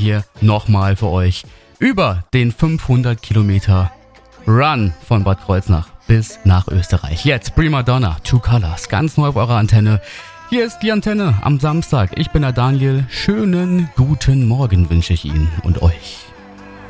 hier nochmal für euch über den 500 Kilometer Run von Bad Kreuznach bis nach Österreich. Jetzt Prima Donna, Two Colors, ganz neu auf eurer Antenne. Hier ist die Antenne am Samstag. Ich bin der Daniel. Schönen guten Morgen wünsche ich Ihnen und euch.